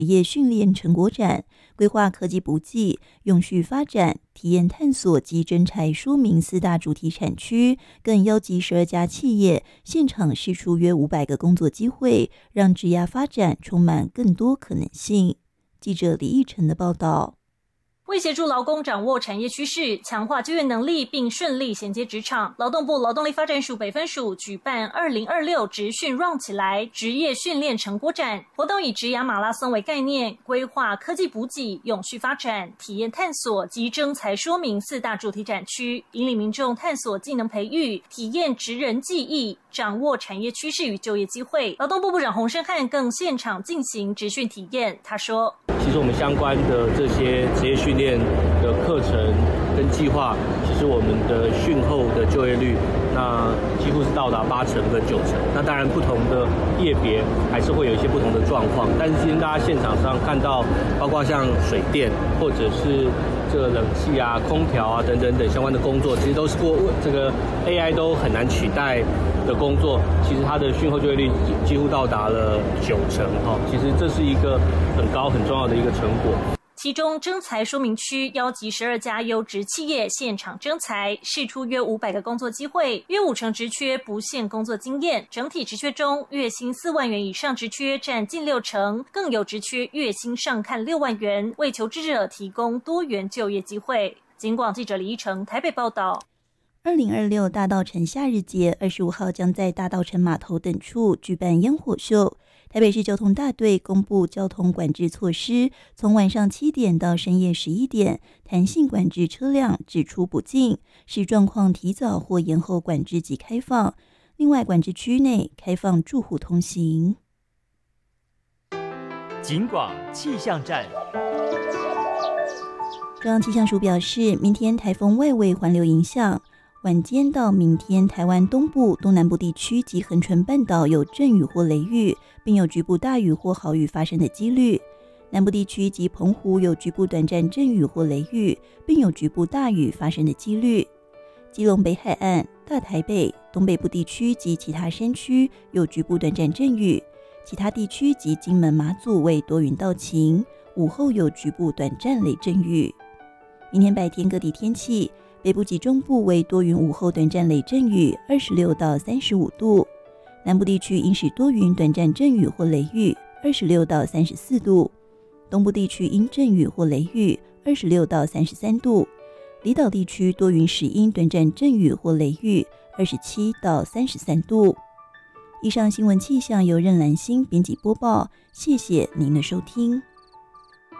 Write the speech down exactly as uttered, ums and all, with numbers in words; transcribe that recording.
职业训练成果展，规划科技补给、永续发展、体验探索及征才说明四大主题产区，更邀集十二家企业现场释出约五百个工作机会，让职涯发展充满更多可能性。记者李义成的报道。 为协助劳工掌握产业趋势，强化就业能力，并顺利衔接职场，劳动部劳动力发展署北分署举办二零二六职训 Run 起来职业训练成果展，活动以职涯马拉松为概念，规划科技补给、永续发展、体验探索及征才说明四大主题展区，引领民众探索技能培育，体验职人技艺，掌握产业趋势与就业机会。劳动部部长洪申翰更现场进行职训体验，他说：“ 其实我们相关的这些职业训练的课程跟计划，其实我们的训后的就业率，那几乎是到达八成跟九成。那当然不同的业别还是会有一些不同的状况，但是今天大家现场上看到，包括像水电或者是这个冷气啊、空调啊等等等相关的工作，其实都是过这个 A I 都很难取代的工作，其实它的训后就业率几乎到达了九成哈。其实这是一个很高很重要的一个成果。” 其中征才说明区邀集十二家优质企业现场征才，释出约五百个工作机会，约五成职缺不限工作经验，整体职缺中月薪四万元以上职缺占近六成，更有职缺月薪上看六万元，为求职者提供多元就业机会。警广记者李一成台北报道。 二零二六大稻埕夏日节二十五号将在大稻埕码头等处举办烟火秀。台北市交通大队公布交通管制措施，从晚上七点到深夜十一点，弹性管制车辆只出不进，视状况提早或延后管制及开放。另外，管制区内开放住户通行。 警广气象站。 中央气象署表示，明天台风外围环流影响，晚间到明天，台湾东部、东南部地区及恒春半岛有阵雨或雷雨，并有局部大雨或豪雨发生的几率。南部地区及澎湖有局部短暂阵雨或雷雨，并有局部大雨发生的几率。基隆北海岸、大台北、东北部地区及其他山区有局部短暂阵雨，其他地区及金门、马祖为多云到晴，午后有局部短暂雷阵雨。明天白天各地天气，北部及中部为多云，午后短暂雷阵雨，二十六到三十五度；南部地区因时多云，短暂阵雨或雷雨，二十六到三十四度；东部地区因阵雨或雷雨，二十六到三十三度；离岛地区多云时阴，短暂阵雨或雷雨，二十七到三十三度。以上新闻气象由任兰心编辑播报，谢谢您的收听。